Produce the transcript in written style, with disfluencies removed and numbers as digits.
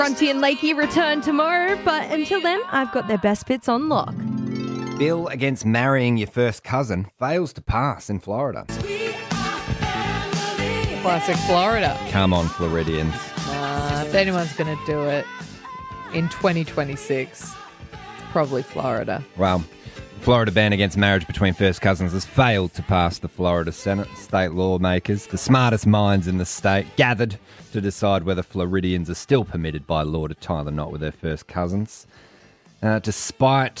Bronte and Lakey return tomorrow, but until then, I've got their best bits on lock. Bill against marrying your first cousin fails to pass in Florida. Classic Florida. Come on, Floridians. If anyone's going to do it in 2026, probably Florida. Well, Florida ban against marriage between first cousins has failed to pass the Florida Senate. State lawmakers, the smartest minds in the state, gathered to decide whether Floridians are still permitted by law to tie the knot with their first cousins. Despite